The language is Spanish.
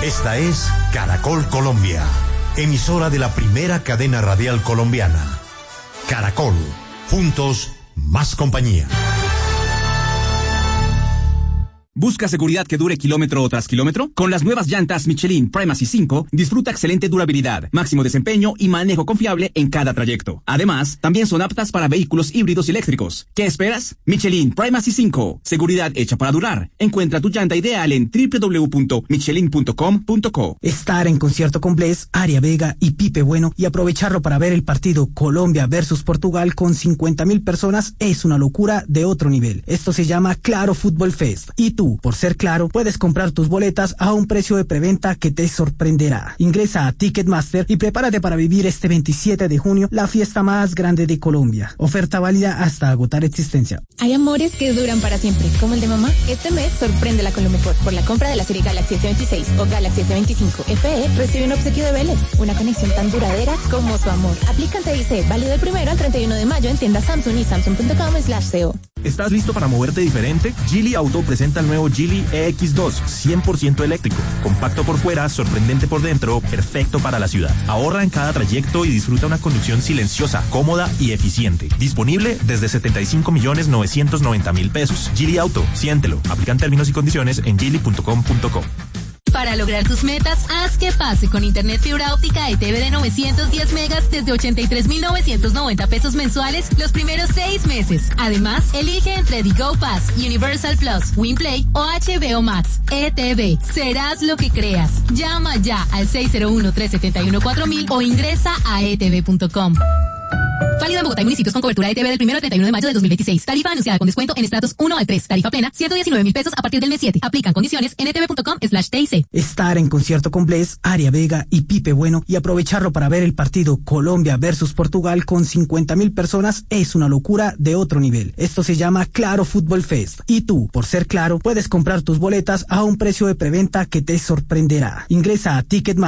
Esta es Caracol Colombia, emisora de la primera cadena radial colombiana. Caracol, juntos, más compañía. ¿Busca seguridad que dure kilómetro tras kilómetro? Con las nuevas llantas Michelin Primacy 5, disfruta excelente durabilidad, máximo desempeño y manejo confiable en cada trayecto. Además, también son aptas para vehículos híbridos y eléctricos. ¿Qué esperas? Michelin Primacy 5, seguridad hecha para durar. Encuentra tu llanta ideal en www.michelin.com.co. Estar en concierto con Bless, Aria Vega y Pipe Bueno y aprovecharlo para ver el partido Colombia versus Portugal con 50.000 personas es una locura de otro nivel. Esto se llama Claro Fútbol Fest. Y tú, por ser Claro, puedes comprar tus boletas a un precio de preventa que te sorprenderá. Ingresa a Ticketmaster y prepárate para vivir este 27 de junio la fiesta más grande de Colombia. Oferta válida hasta agotar existencia. Hay amores que duran para siempre, como el de mamá. Este mes sorpréndela con lo mejor. Por la compra de la serie Galaxy S26 o Galaxy S25 FE, recibe un obsequio de Vélez. Una conexión tan duradera como su amor. Aplica en TIC, válido del 1 al 31 de mayo en tiendas Samsung y Samsung.com/co. ¿Estás listo para moverte diferente? Geely Auto presenta el nuevo Geely EX2, 100% eléctrico, compacto por fuera, sorprendente por dentro, perfecto para la ciudad. Ahorra en cada trayecto y disfruta una conducción silenciosa, cómoda y eficiente. Disponible desde 75.990.000 pesos. Geely Auto, siéntelo. Aplican términos y condiciones en geely.com.co. Para lograr tus metas, haz que pase con Internet fibra óptica ETV de 910 megas desde 83.990 pesos mensuales los primeros 6 meses. Además, elige entre The Go Pass, Universal Plus, WinPlay o HBO Max. ETV, serás lo que creas. Llama ya al 601-371-4000 o ingresa a etv.com. Válido en Bogotá y municipios con cobertura ETV del 1 al 31 de mayo de 2026. Tarifa anunciada con descuento en estratos 1 al 3. Tarifa plena, 119.000 pesos a partir del mes 7. Aplican condiciones en etv.com/TIC. Estar en concierto con Bless, Aria Vega y Pipe Bueno y aprovecharlo para ver el partido Colombia versus Portugal con 50.000 personas es una locura de otro nivel. Esto se llama Claro Fútbol Fest. Y tú, por ser Claro, puedes comprar tus boletas a un precio de preventa que te sorprenderá. Ingresa a Ticketmaster